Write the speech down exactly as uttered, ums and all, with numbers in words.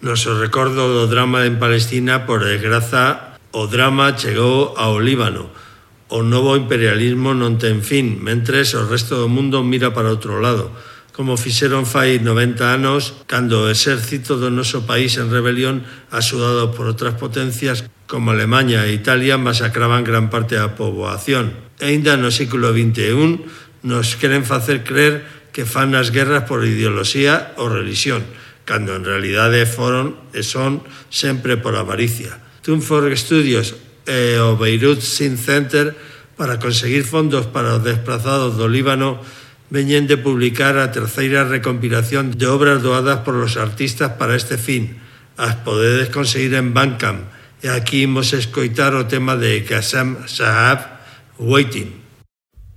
Noso recordo do drama en Palestina, por desgraza, o drama chegou ao Líbano. O novo imperialismo non ten fin, mentres o resto do mundo mira para outro lado, como fixeron fai noventa anos, cando o exército do noso país en rebelión, axudado por outras potencias como Alemanha e Italia, masacraban gran parte da poboación. E ainda no século vinte e un nos queren facer crer que fan as guerras por ideoloxía ou religión, cando en realidade foron e son sempre por avaricia. Tunford Studios e o Beirut Sin Center, para conseguir fondos para os desplazados do Líbano, veñen de publicar a terceira recompilación de obras doadas por los artistas para este fin. As podedes conseguir en Bandcamp, e aquí imos escoitar o tema de Qassem Shahab, Waiting.